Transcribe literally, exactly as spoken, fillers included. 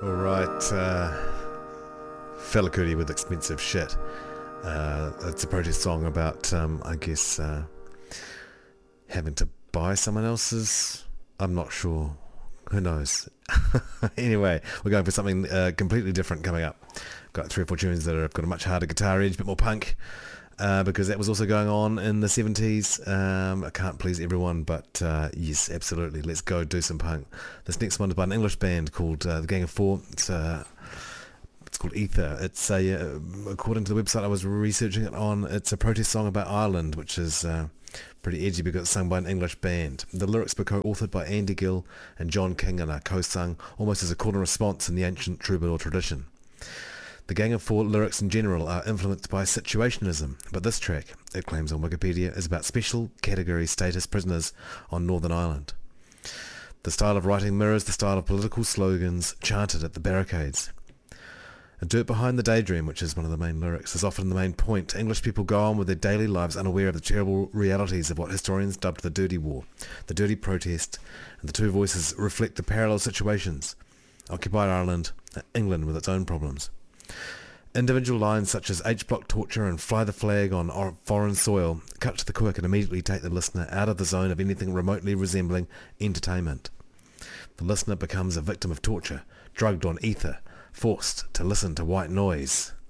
Alright, uh, Fela Kuti with Expensive Shit. Uh, it's a protest song about, um, I guess, uh, having to buy someone else's. I'm not sure. Who knows? Anyway, we're going for something uh, completely different coming up. Got three or four tunes that have got a much harder guitar edge, a bit more punk, uh, because that was also going on in the seventies. Um, I can't please everyone, but uh, yes, absolutely. Let's go do some punk. This next one is by an English band called uh, The Gang of Four. It's uh, It's called Ether. It's a, uh, according to the website I was researching it on, it's a protest song about Ireland, which is uh, pretty edgy because it's sung by an English band. The lyrics were co-authored by Andy Gill and John King and are co-sung almost as a call and response in the ancient troubadour tradition. The Gang of Four lyrics in general are influenced by situationism, but this track, it claims on Wikipedia, is about special category status prisoners on Northern Ireland. The style of writing mirrors the style of political slogans chanted at the barricades. A dirt behind the daydream, which is one of the main lyrics, is often the main point. English people go on with their daily lives unaware of the terrible realities of what historians dubbed the Dirty War, the Dirty Protest, and the two voices reflect the parallel situations. Occupied Ireland, England with its own problems. Individual lines such as H-block torture and fly the flag on or- foreign soil cut to the quick and immediately take the listener out of the zone of anything remotely resembling entertainment. The listener becomes a victim of torture, drugged on ether, forced to listen to white noise.